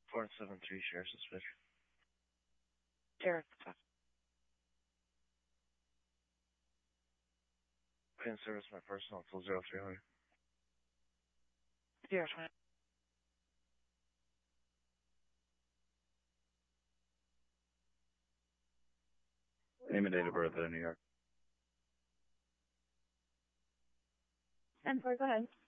473 share suspicion. Sheriff. Couldn't service my personal until 0300. 020. Name and date of birth in New York. 10-4, go ahead.